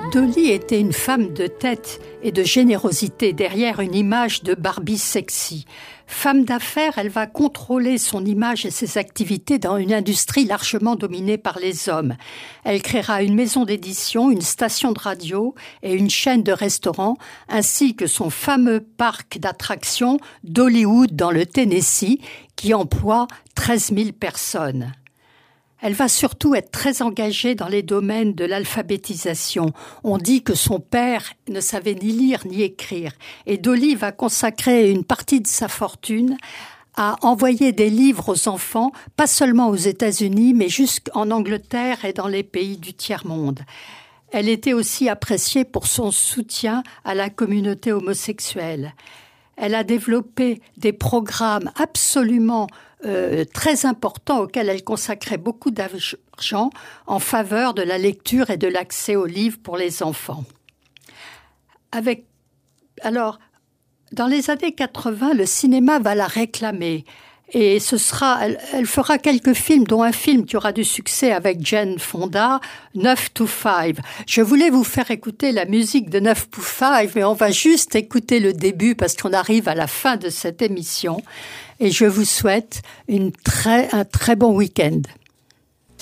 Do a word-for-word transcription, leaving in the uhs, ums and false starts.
Dolly était une femme de tête et de générosité derrière une image de Barbie sexy. Femme d'affaires, elle va contrôler son image et ses activités dans une industrie largement dominée par les hommes. Elle créera une maison d'édition, une station de radio et une chaîne de restaurants, ainsi que son fameux parc d'attractions Dollywood dans le Tennessee, qui emploie treize mille personnes. Elle va surtout être très engagée dans les domaines de l'alphabétisation. On dit que son père ne savait ni lire ni écrire. Et Dolly va consacrer une partie de sa fortune à envoyer des livres aux enfants, pas seulement aux États-Unis, mais jusqu'en Angleterre et dans les pays du tiers-monde. Elle était aussi appréciée pour son soutien à la communauté homosexuelle. Elle a développé des programmes absolument Euh, très important auquel elle consacrait beaucoup d'argent en faveur de la lecture et de l'accès aux livres pour les enfants. Avec, alors, dans les années quatre-vingts, le cinéma va la réclamer. Et ce sera, elle, elle fera quelques films, dont un film qui aura du succès avec Jane Fonda, nine to five. Je voulais vous faire écouter la musique de nine to five, mais on va juste écouter le début parce qu'on arrive à la fin de cette émission. Et je vous souhaite une très, un très bon week-end.